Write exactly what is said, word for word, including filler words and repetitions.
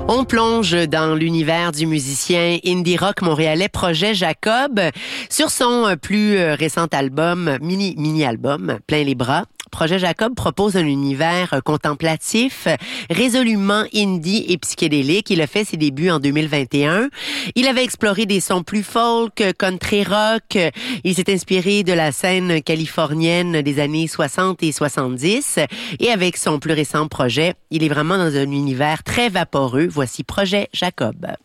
On plonge dans l'univers du musicien indie rock montréalais Projet Jacob. Sur son plus récent album, mini, mini-album, Plein les bras, Projet Jacob propose un univers contemplatif, résolument indie et psychédélique. Il a fait ses débuts en deux mille vingt et un. Il avait exploré des sons plus folk, country rock. Il s'est inspiré de la scène californienne des années soixante et soixante-dix. Et avec son plus récent projet, il est vraiment dans un univers très vaporeux. Voici Projet Jacob.